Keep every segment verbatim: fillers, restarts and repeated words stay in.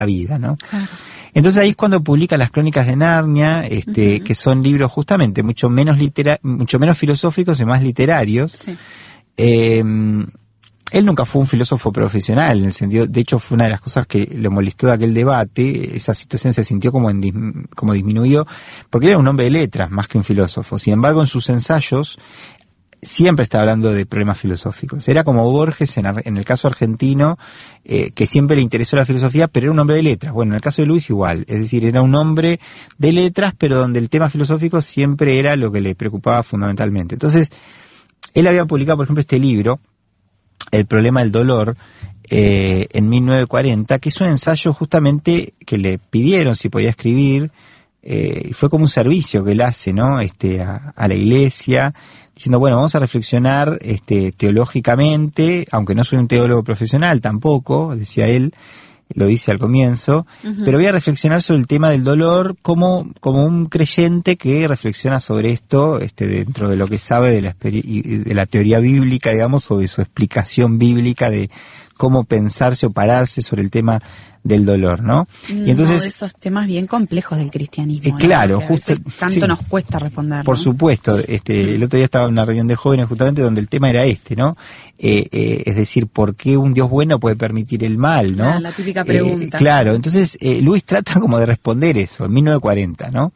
la vida, ¿no? Claro. Entonces ahí es cuando publica las Crónicas de Narnia, este, uh-huh. que son libros justamente mucho menos litera- mucho menos filosóficos y más literarios. Sí. Eh, él nunca fue un filósofo profesional, en el sentido, de hecho fue una de las cosas que le molestó de aquel debate, esa situación se sintió como, en, dis- como disminuido, porque era un hombre de letras más que un filósofo. Sin embargo, en sus ensayos siempre está hablando de problemas filosóficos. Era como Borges en, en el caso argentino, eh, que siempre le interesó la filosofía, pero era un hombre de letras. Bueno, en el caso de Luis igual, es decir, era un hombre de letras, pero donde el tema filosófico siempre era lo que le preocupaba fundamentalmente. Entonces, él había publicado, por ejemplo, este libro, El problema del dolor, eh, en mil novecientos cuarenta, que es un ensayo justamente que le pidieron si podía escribir, eh, y fue como un servicio que él hace, ¿no? Este, a, a la iglesia, diciendo, bueno, vamos a reflexionar este, teológicamente, aunque no soy un teólogo profesional tampoco, decía él, lo dice al comienzo, uh-huh. pero voy a reflexionar sobre el tema del dolor como, como un creyente que reflexiona sobre esto este, dentro de lo que sabe de la, de la teoría bíblica, digamos, o de su explicación bíblica de cómo pensarse o pararse sobre el tema del dolor, ¿no? Mm, y entonces, uno de esos temas bien complejos del cristianismo. Eh, claro, ¿no? justo. Tanto sí, nos cuesta responder. Por ¿no? supuesto, este, el otro día estaba en una reunión de jóvenes justamente donde el tema era este, ¿no? Eh, eh, es decir, ¿por qué un Dios bueno puede permitir el mal, no? Ah, la típica pregunta. Eh, claro, entonces eh, Luis trata como de responder eso, en mil novecientos cuarenta, ¿no?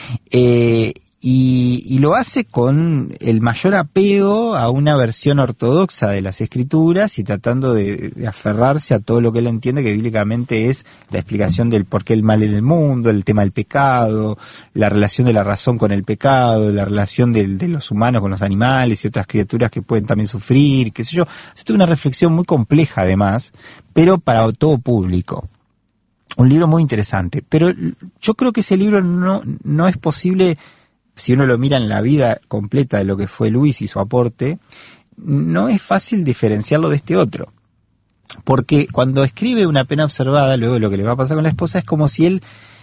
Eh, Y, y lo hace con el mayor apego a una versión ortodoxa de las escrituras y tratando de, de aferrarse a todo lo que él entiende que bíblicamente es la explicación del por qué el mal en el mundo, el tema del pecado, la relación de la razón con el pecado, la relación del, de los humanos con los animales y otras criaturas que pueden también sufrir, qué sé yo. Es una reflexión muy compleja además, pero para todo público. Un libro muy interesante, pero yo creo que ese libro no, no es posible, si uno lo mira en la vida completa de lo que fue Luis y su aporte, no es fácil diferenciarlo de este otro. Porque cuando escribe Una pena observada, luego lo que le va a pasar con la esposa, es como si él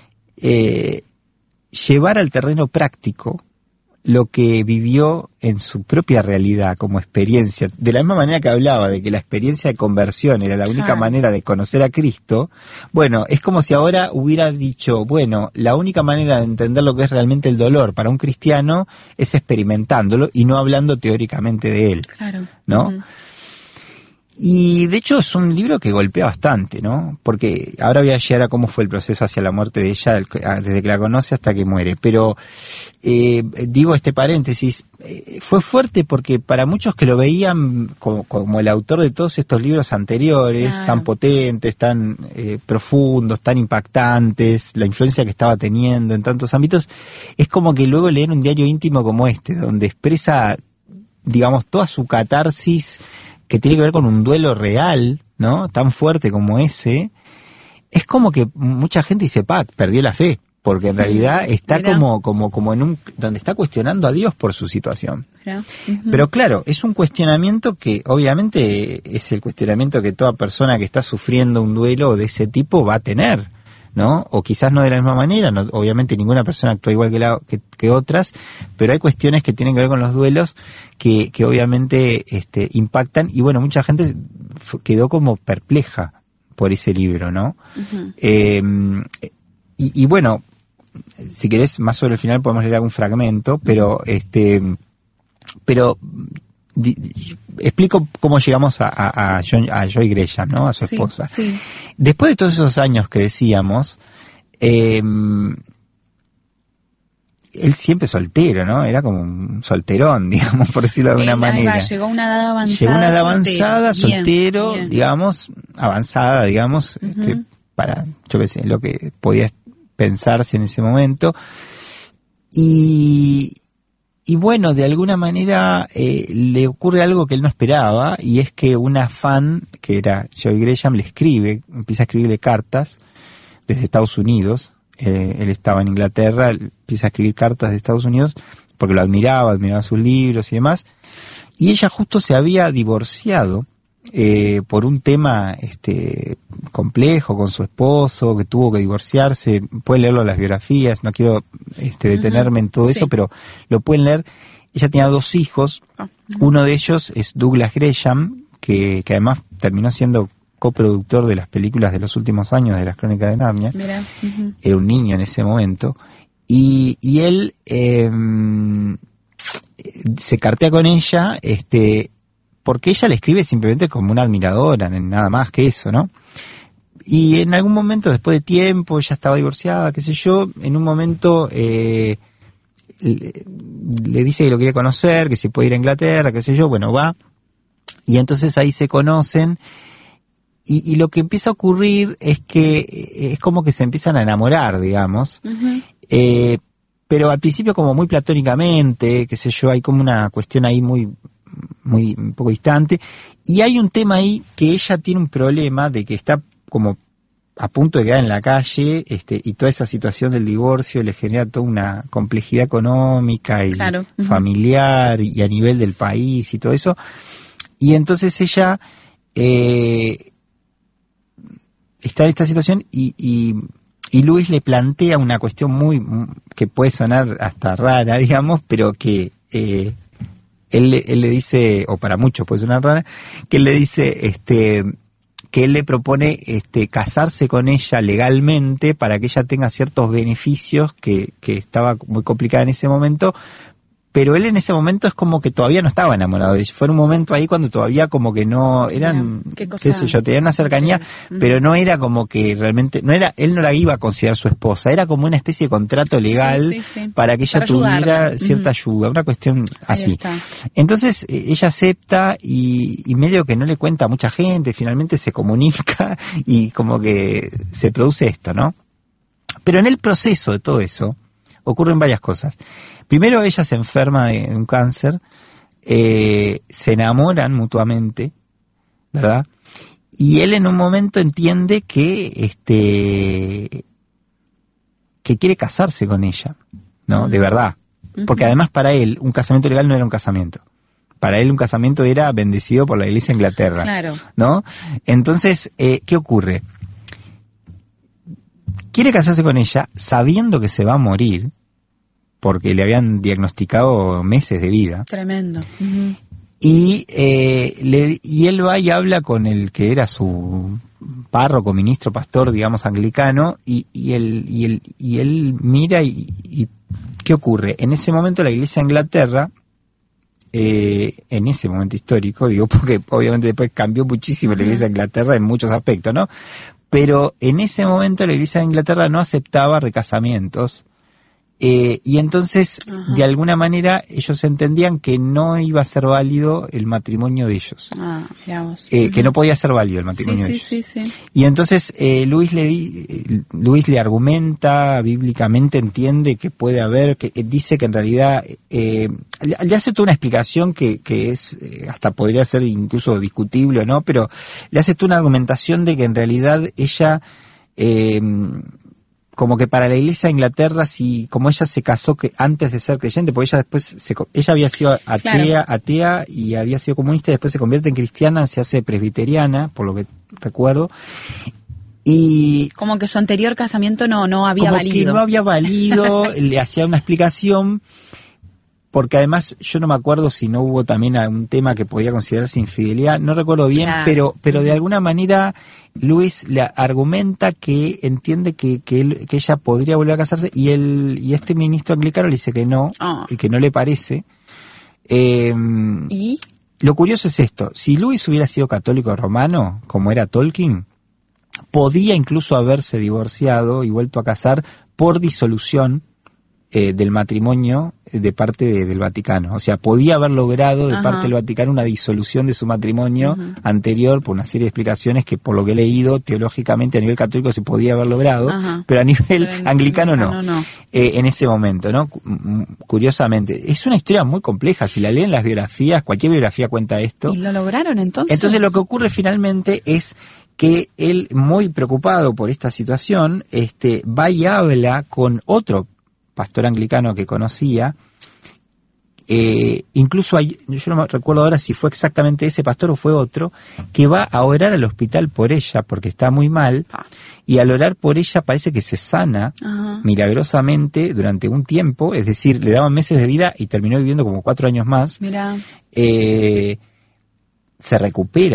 eh, llevara al terreno práctico lo que vivió en su propia realidad como experiencia. De la misma manera que hablaba de que la experiencia de conversión era la única claro. manera de conocer a Cristo, bueno, es como si ahora hubiera dicho, bueno, la única manera de entender lo que es realmente el dolor para un cristiano es experimentándolo y no hablando teóricamente de él. Claro. ¿No? Uh-huh. Y de hecho es un libro que golpea bastante, ¿no? Porque ahora voy a llegar a cómo fue el proceso hacia la muerte de ella, desde que la conoce hasta que muere. Pero eh, digo este paréntesis, eh, fue fuerte porque para muchos que lo veían como, como el autor de todos estos libros anteriores, claro. tan potentes, tan eh, profundos, tan impactantes, la influencia que estaba teniendo en tantos ámbitos, es como que luego leer un diario íntimo como este, donde expresa, digamos, toda su catarsis que tiene que ver con un duelo real, ¿no? Tan fuerte como ese, es como que mucha gente dice, pa, perdió la fe, porque en realidad está Mira. como, como, como en un, donde está cuestionando a Dios por su situación. Mira. Uh-huh. Pero claro, es un cuestionamiento que obviamente es el cuestionamiento que toda persona que está sufriendo un duelo de ese tipo va a tener, ¿no? O quizás no de la misma manera, no, obviamente ninguna persona actúa igual que, la, que, que otras, pero hay cuestiones que tienen que ver con los duelos que, que obviamente este, impactan, y bueno, mucha gente f- quedó como perpleja por ese libro, ¿no? Uh-huh. Eh, y, y bueno, si querés más sobre el final podemos leer algún fragmento, pero este, pero Di, di, explico cómo llegamos a, a, a, John, a Joy Gresham, ¿no? A su sí, esposa. Sí. Después de todos esos años que decíamos, eh, él siempre soltero, ¿no? Era como un solterón, digamos, por decirlo de alguna él, manera. Va, llegó a una edad avanzada. Llegó a una edad soltero. avanzada, Bien, soltero, bien. digamos, avanzada, digamos, uh-huh. este, para, yo qué sé, lo que podía pensarse en ese momento. Y... Y bueno, de alguna manera eh, le ocurre algo que él no esperaba, y es que una fan, que era Joy Gresham, le escribe, empieza a escribirle cartas desde Estados Unidos. Eh, él estaba en Inglaterra, empieza a escribir cartas de Estados Unidos porque lo admiraba, admiraba sus libros y demás. Y ella justo se había divorciado eh, por un tema este complejo con su esposo, que tuvo que divorciarse. Pueden leerlo en las biografías, no quiero este, detenerme uh-huh. en todo sí. eso, pero lo pueden leer. Ella tenía dos hijos, uh-huh. uno de ellos es Douglas Gresham, que, que además terminó siendo coproductor de las películas de los últimos años de las Crónicas de Narnia. Mira. Uh-huh. Era un niño en ese momento. Y, y él eh, se cartea con ella, este, porque ella le escribe simplemente como una admiradora, nada más que eso, ¿no? Y en algún momento, después de tiempo, ella estaba divorciada, qué sé yo, en un momento eh, le, le dice que lo quiere conocer, que se puede ir a Inglaterra, qué sé yo, bueno, va. Y entonces ahí se conocen. Y, y lo que empieza a ocurrir es que es como que se empiezan a enamorar, digamos. Uh-huh. Eh, pero al principio como muy platónicamente, qué sé yo, hay como una cuestión ahí muy, muy un poco distante. Y hay un tema ahí que ella tiene un problema de que está como a punto de quedar en la calle, este, y toda esa situación del divorcio le genera toda una complejidad económica y claro. Uh-huh. familiar y a nivel del país y todo eso. Y entonces ella eh, está en esta situación y, y, y Luis le plantea una cuestión muy que puede sonar hasta rara, digamos, pero que eh, él, él le dice, o para muchos puede sonar rara, que él le dice este que él le propone este casarse con ella legalmente para que ella tenga ciertos beneficios que, que estaba muy complicada en ese momento. Pero él en ese momento es como que todavía no estaba enamorado de ella. Fue un momento ahí cuando todavía como que no eran, ¿Qué, cosa? qué sé yo, tenían una cercanía, sí. pero no era como que realmente, no era, él no la iba a considerar su esposa, era como una especie de contrato legal sí, sí, sí. para que ella para tuviera ayudarla. cierta uh-huh. ayuda, una cuestión así. Entonces ella acepta y, y medio que no le cuenta a mucha gente, finalmente se comunica y como que se produce esto, ¿no? Pero en el proceso de todo eso ocurren varias cosas. Primero ella se enferma de un cáncer, eh, se enamoran mutuamente, ¿verdad? Y él en un momento entiende que este que quiere casarse con ella, ¿no? Uh-huh. De verdad. Porque además para él un casamiento legal no era un casamiento. Para él un casamiento era bendecido por la Iglesia de Inglaterra, claro. ¿no? Entonces, eh, ¿qué ocurre? Quiere casarse con ella sabiendo que se va a morir, porque le habían diagnosticado meses de vida. Tremendo. Uh-huh. Y, eh, le, y él va y habla con el que era su párroco, ministro, pastor, digamos, anglicano, y, y, él, y, él, y él mira y, y ¿qué ocurre? En ese momento la Iglesia de Inglaterra, eh, en ese momento histórico, digo, porque obviamente después cambió muchísimo la Iglesia de Inglaterra en muchos aspectos, ¿no? Pero en ese momento la Iglesia de Inglaterra no aceptaba recasamientos. Eh, y entonces, ajá, de alguna manera, ellos entendían que no iba a ser válido el matrimonio de ellos. Ah, digamos. Eh, uh-huh. Que no podía ser válido el matrimonio sí, de sí, ellos. Sí, sí. Y entonces eh, Luis le di, Luis le argumenta, bíblicamente entiende que puede haber, que eh, dice que en realidad eh, le, le hace toda una explicación que, que es, eh, hasta podría ser incluso discutible o no, pero le hace toda una argumentación de que en realidad ella... Eh, como que para la Iglesia de Inglaterra, si como ella se casó que antes de ser creyente, porque ella después se, ella había sido atea, claro. atea y había sido comunista, y después se convierte en cristiana, se hace presbiteriana, por lo que recuerdo. Y como que su anterior casamiento no no había como valido. Que no había valido, le hacía una explicación, porque además yo no me acuerdo si no hubo también algún tema que podía considerarse infidelidad, no recuerdo bien, claro. pero pero de alguna manera Luis le argumenta que entiende que que, él, que ella podría volver a casarse, y él y este ministro anglicano le dice que no, oh. y que no le parece. Eh, ¿Y? Lo curioso es esto: si Luis hubiera sido católico romano, como era Tolkien, podía incluso haberse divorciado y vuelto a casar por disolución Eh, del matrimonio de parte de, del Vaticano. O sea, podía haber logrado de Ajá. parte del Vaticano una disolución de su matrimonio uh-huh. anterior, por una serie de explicaciones que, por lo que he leído, teológicamente a nivel católico se podía haber logrado, Ajá. pero a nivel pero anglicano, anglicano no, no. Eh, en ese momento, ¿no? Curiosamente. Es una historia muy compleja. Si la leen las biografías, cualquier biografía cuenta esto. ¿Y lo lograron entonces? Entonces lo que ocurre finalmente es que él, muy preocupado por esta situación, este, va y habla con otro pastor anglicano que conocía, eh, incluso hay, yo no me recuerdo ahora si fue exactamente ese pastor o fue otro, que va a orar al hospital por ella porque está muy mal, y al orar por ella parece que se sana Ajá. milagrosamente durante un tiempo, es decir, le daban meses de vida y terminó viviendo como cuatro años más. Mirá. Eh, se recupera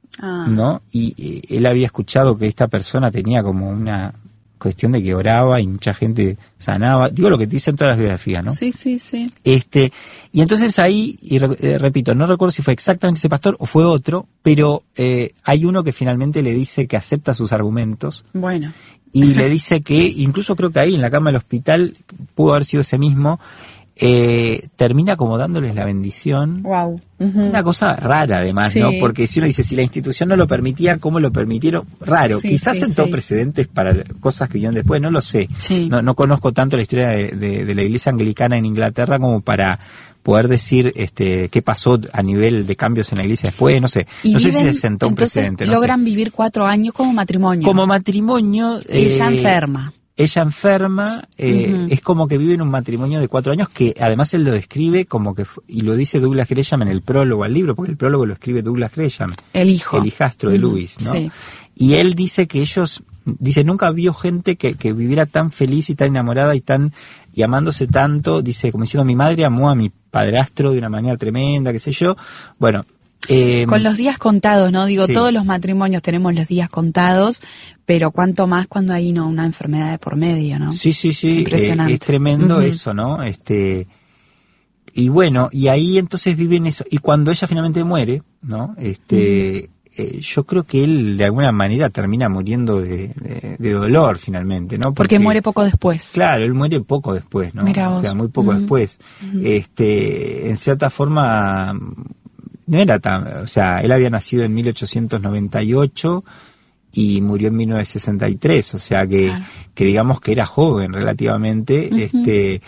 Ah. ¿no? Y eh, él había escuchado que esta persona tenía como una cuestión de que oraba y mucha gente sanaba. Digo lo que te dicen todas las biografías, ¿no? Sí, sí, sí. Este, y entonces ahí, y re, eh, repito, no recuerdo si fue exactamente ese pastor o fue otro, pero eh, hay uno que finalmente le dice que acepta sus argumentos. Bueno. Y le dice que, incluso creo que ahí en la cama del hospital, pudo haber sido ese mismo, eh, termina como dándoles la bendición. Wow. Uh-huh. Una cosa rara además, sí. ¿no? Porque si uno dice, si la institución no lo permitía, ¿cómo lo permitieron? Raro. Sí, Quizás sí, sentó sí. precedentes para cosas que vinieron después, no lo sé. Sí. No, no conozco tanto la historia de, de, de la iglesia anglicana en Inglaterra como para poder decir este qué pasó a nivel de cambios en la iglesia después, no sé. Y no viven, sé si se sentó un entonces precedente. No logran sé. vivir cuatro años como matrimonio. Como matrimonio... Ella eh, enferma. Ella enferma, eh, Uh-huh. es como que vive en un matrimonio de cuatro años que además él lo describe como que, y lo dice Douglas Gresham en el prólogo al libro, porque el prólogo lo escribe Douglas Gresham, El hijo. el hijastro de Uh-huh. Lewis, ¿no? Sí. Y él dice que ellos, dice, nunca vio gente que, que viviera tan feliz y tan enamorada y tan, y amándose tanto, dice, como diciendo, mi madre amó a mi padrastro de una manera tremenda, qué sé yo. Bueno, Eh, Con los días contados, ¿no? Digo, sí. todos los matrimonios tenemos los días contados, pero cuánto más cuando hay no una enfermedad de por medio, ¿no? Sí, sí, sí, Impresionante. eh, es tremendo Uh-huh. eso, ¿no? Este y bueno, y ahí entonces viven eso. Y cuando ella finalmente muere, ¿no? Este uh-huh. eh, yo creo que él de alguna manera termina muriendo de, de, de dolor finalmente, ¿no? Porque, Porque muere poco después. Claro, él muere poco después, ¿no? Mirá o vos. sea, muy poco uh-huh. después. Uh-huh. Este, en cierta forma no era tan, o sea, él había nacido en mil ochocientos noventa y ocho y murió en mil novecientos sesenta y tres, o sea que, claro. que digamos que era joven relativamente, uh-huh. este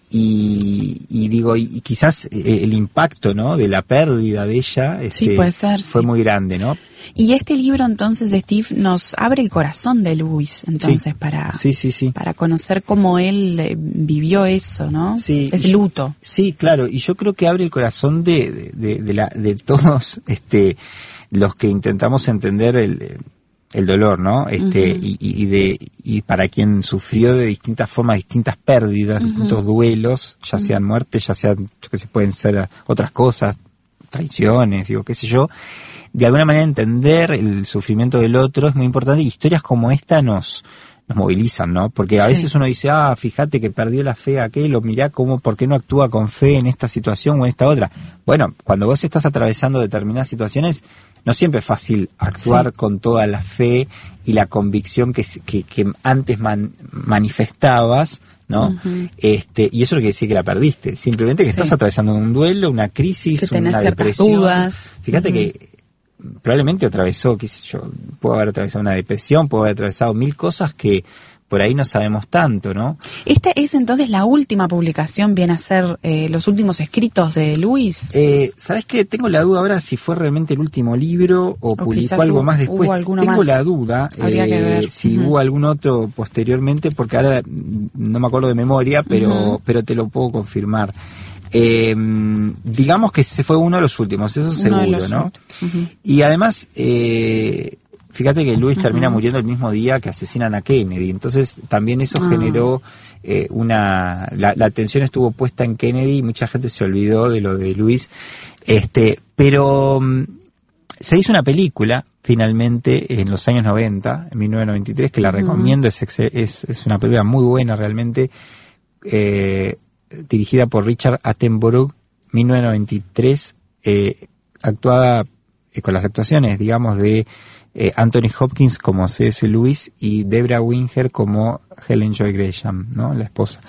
y, y digo, y, y quizás el impacto, ¿no?, de la pérdida de ella este, sí, puede ser, fue sí. muy grande, ¿no? Y este libro entonces, Steve, nos abre el corazón de Lewis, entonces, sí. para sí, sí, sí. para conocer cómo él eh, vivió eso, ¿no? Sí, ese luto. Sí, claro, y yo creo que abre el corazón de, de, de, de, la, de todos este los que intentamos entender el, el dolor, ¿no? Este uh-huh. y, y de y para quien sufrió de distintas formas, distintas pérdidas, uh-huh. distintos duelos, ya uh-huh. sean muertes, ya sean, yo que sé, pueden ser otras cosas, traiciones, digo, qué sé yo. De alguna manera entender el sufrimiento del otro es muy importante, y historias como esta nos nos movilizan, ¿no? Porque a sí. veces uno dice, ah, fíjate que perdió la fe a aquel, o mirá cómo, por qué no actúa con fe en esta situación o en esta otra. Bueno, cuando vos estás atravesando determinadas situaciones, no siempre es fácil actuar sí. con toda la fe y la convicción que, que, que antes man, manifestabas, ¿no? Uh-huh. Este, y eso no quiere decir que la perdiste, simplemente que sí. estás atravesando un duelo, una crisis, una depresión. Dudas. Fíjate uh-huh. que probablemente atravesó, qué sé yo, pudo haber atravesado una depresión, pudo haber atravesado mil cosas que por ahí no sabemos tanto, ¿no? ¿Esta es entonces la última publicación, viene a ser eh, los últimos escritos de Lewis? Eh, ¿Sabes qué? Tengo la duda ahora si fue realmente el último libro o, o publicó algo hubo, más después. Tengo más. la duda Habría eh, que ver. si uh-huh. hubo algún otro posteriormente, porque ahora no me acuerdo de memoria, pero, uh-huh. pero te lo puedo confirmar. Eh, digamos que ese fue uno de los últimos, eso seguro, ¿no? Uh-huh. Y además, eh, fíjate que Lewis uh-huh. termina muriendo el mismo día que asesinan a Kennedy, entonces también eso uh-huh. generó eh, una... La, la atención estuvo puesta en Kennedy y mucha gente se olvidó de lo de Lewis, este, pero um, se hizo una película finalmente en los años noventa, en mil novecientos noventa y tres, que la uh-huh. recomiendo, es, es, es una película muy buena realmente, eh, dirigida por Richard Attenborough, mil novecientos noventa y tres, eh, actuada eh, con las actuaciones, digamos, de eh, Anthony Hopkins como C S. Lewis y Debra Winger como Helen Joy Gresham, ¿no?, la esposa.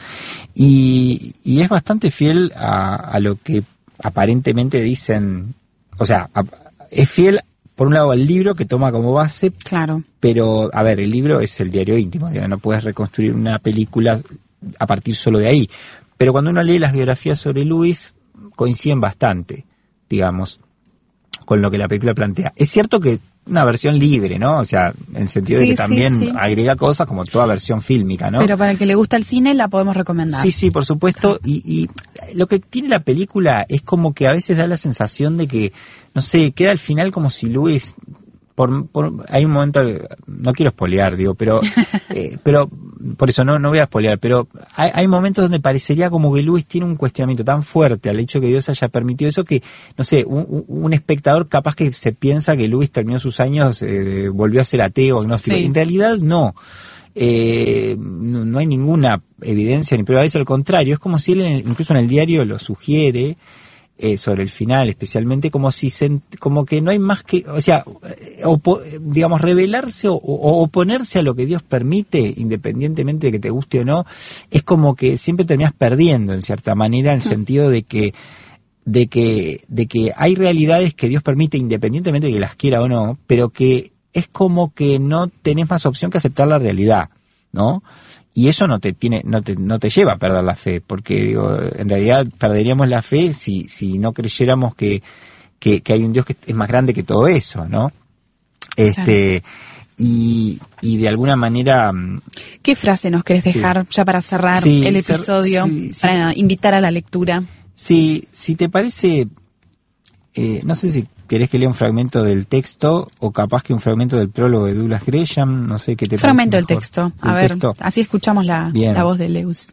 Y, y es bastante fiel a, a lo que aparentemente dicen, o sea, a, es fiel por un lado al libro que toma como base, claro, pero, a ver, el libro es el diario íntimo, digamos, no puedes reconstruir una película a partir solo de ahí. Pero cuando uno lee las biografías sobre Lewis, coinciden bastante, digamos, con lo que la película plantea. Es cierto que una versión libre, ¿no? O sea, en el sentido sí, de que también sí, sí. agrega cosas como toda versión fílmica, ¿no? Pero para el que le gusta el cine la podemos recomendar. Sí, sí, por supuesto. Y, y lo que tiene la película es como que a veces da la sensación de que, no sé, queda al final como si Lewis... Por, por, hay un momento, no quiero spoilear, digo, pero, eh, pero por eso no, no voy a spoilear, pero hay, hay momentos donde parecería como que Lewis tiene un cuestionamiento tan fuerte al hecho que Dios haya permitido eso que, no sé, un, un espectador capaz que se piensa que Lewis terminó sus años, eh, volvió a ser ateo, agnóstico. Sí. En realidad no. Eh, no, no hay ninguna evidencia ni prueba de eso, al contrario, es como si él en el, incluso en el diario lo sugiere, eh, sobre el final especialmente, como si se, como que no hay más que, o sea, opo, digamos, rebelarse o, o oponerse a lo que Dios permite, independientemente de que te guste o no, es como que siempre terminas perdiendo en cierta manera, en el sentido de que de que de que hay realidades que Dios permite independientemente de que las quiera o no, pero que es como que no tenés más opción que aceptar la realidad, ¿no? Y eso no te tiene, no te, no te lleva a perder la fe, porque digo, en realidad perderíamos la fe si, si no creyéramos que, que, que hay un Dios que es más grande que todo eso, ¿no? Este, claro. y, y de alguna manera. ¿Qué frase nos querés dejar sí. ya para cerrar sí, el episodio, sí, sí. para invitar a la lectura? Sí, si te parece, eh, no sé si querés que lea un fragmento del texto o capaz que un fragmento del prólogo de Douglas Gresham, no sé qué te parece. Fragmento del texto, a ver, texto. Así escuchamos la, la voz de Lewis.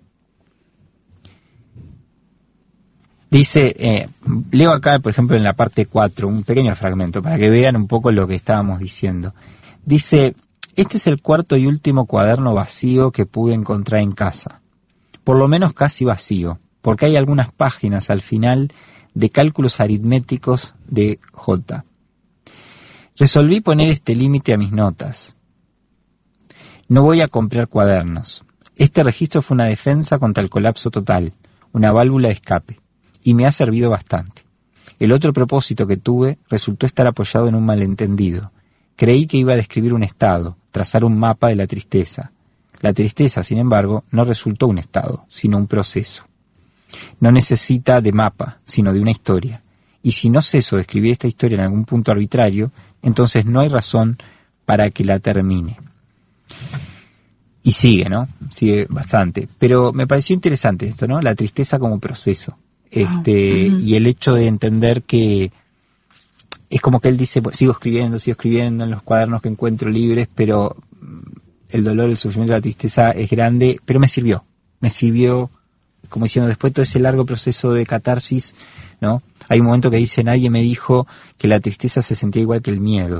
Dice, eh, leo acá, por ejemplo, en la parte cuatro, un pequeño fragmento para que vean un poco lo que estábamos diciendo. Dice, este es el cuarto y último cuaderno vacío que pude encontrar en casa. Por lo menos casi vacío, porque hay algunas páginas al final de cálculos aritméticos de J. Resolví poner este límite a mis notas. No voy a comprar cuadernos. Este registro fue una defensa contra el colapso total, una válvula de escape, y me ha servido bastante. El otro propósito que tuve resultó estar apoyado en un malentendido. Creí que iba a describir un estado, trazar un mapa de la tristeza. La tristeza, sin embargo, no resultó un estado, sino un proceso. No necesita de mapa, sino de una historia. Y si no ceso de escribir esta historia en algún punto arbitrario, entonces no hay razón para que la termine. Y sigue, ¿no? Sigue bastante. Pero me pareció interesante esto, ¿no? La tristeza como proceso. Este, oh. uh-huh. Y el hecho de entender que es como que él dice, pues, sigo escribiendo, sigo escribiendo en los cuadernos que encuentro libres, pero el dolor, el sufrimiento, la tristeza es grande, pero me sirvió. Me sirvió, como diciendo, después de todo ese largo proceso de catarsis, ¿no? Hay un momento que dice, nadie me dijo que la tristeza se sentía igual que el miedo.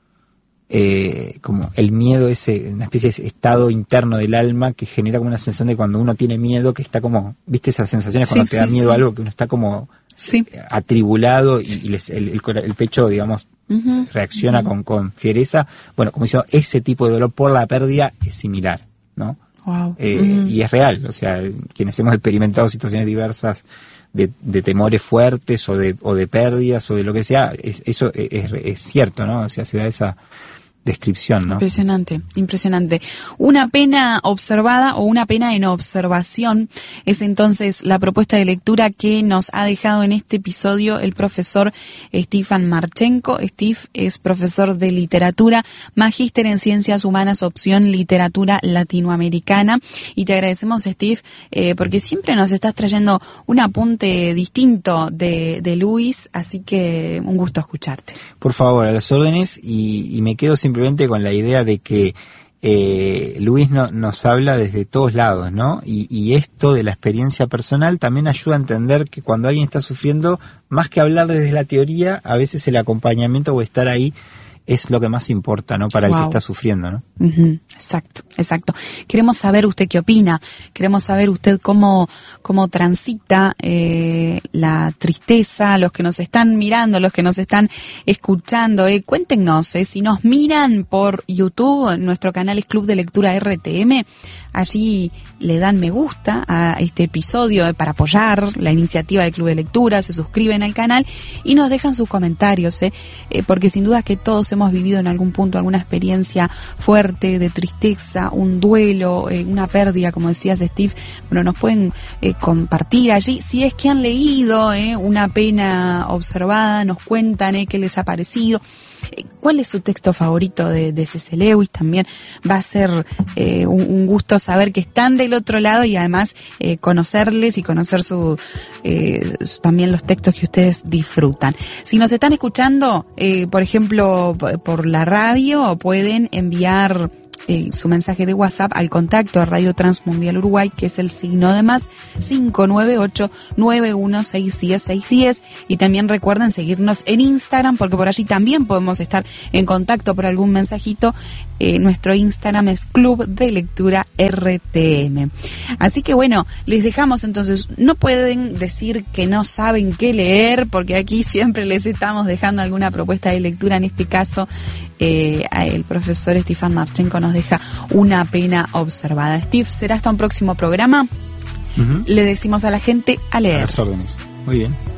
Eh, como el miedo es una especie de estado interno del alma que genera como una sensación de cuando uno tiene miedo, que está como, ¿viste esas sensaciones cuando sí, te da sí, miedo sí. algo, que uno está como sí. atribulado y, y les, el, el, el pecho, digamos, uh-huh. reacciona uh-huh. con, con fiereza? Bueno, como diciendo, ese tipo de dolor por la pérdida es similar, ¿no? Wow. Eh, uh-huh. Y es real, o sea, quienes hemos experimentado situaciones diversas de, de temores fuertes o de, o de pérdidas o de lo que sea, es, eso es, es cierto, ¿no? O sea, se da esa descripción, ¿no? Impresionante, impresionante. Una pena observada o una pena en observación es entonces la propuesta de lectura que nos ha dejado en este episodio el profesor Stefan Marchenko. Steve es profesor de literatura, magíster en ciencias humanas, opción literatura latinoamericana. Y te agradecemos, Steve, eh, porque siempre nos estás trayendo un apunte distinto de, de Lewis, así que un gusto escucharte. Por favor, a las órdenes, y, y me quedo sin simplemente con la idea de que eh, Lewis no, nos habla desde todos lados, ¿no? Y, y esto de la experiencia personal también ayuda a entender que cuando alguien está sufriendo, más que hablar desde la teoría, a veces el acompañamiento o estar ahí es lo que más importa, ¿no? Para wow. el que está sufriendo, ¿no? Uh-huh. Exacto, exacto. Queremos saber usted qué opina, queremos saber usted cómo, cómo transita eh, la tristeza, los que nos están mirando, los que nos están escuchando. Eh. Cuéntenos, eh, si nos miran por YouTube, nuestro canal es Club de Lectura R T M, allí le dan me gusta a este episodio para apoyar la iniciativa del Club de Lectura, se suscriben al canal y nos dejan sus comentarios, eh, eh, porque sin duda que todos hemos vivido en algún punto alguna experiencia fuerte de tristeza, un duelo, eh, una pérdida, como decías, Steve. Bueno, nos pueden eh, compartir allí, si es que han leído eh, una pena observada, nos cuentan eh, qué les ha parecido. ¿Cuál es su texto favorito de, de C S. Lewis? También va a ser eh, un, un gusto saber que están del otro lado y además eh, conocerles y conocer su, eh, su, también los textos que ustedes disfrutan. Si nos están escuchando, eh, por ejemplo, por la radio, pueden enviar eh, su mensaje de WhatsApp al contacto de Radio Transmundial Uruguay, que es el signo de más cinco nueve ocho, nueve uno seis, uno cero seis uno cero, y también recuerden seguirnos en Instagram, porque por allí también podemos estar en contacto por algún mensajito. Eh, nuestro Instagram es Club de Lectura R T M. Así que bueno, les dejamos entonces. No pueden decir que no saben qué leer, porque aquí siempre les estamos dejando alguna propuesta de lectura. En este caso, eh, el profesor Stefan Marchenko nos deja Una pena observada. Steve, será hasta un próximo programa. Uh-huh. Le decimos a la gente a leer. A las órdenes. Muy bien.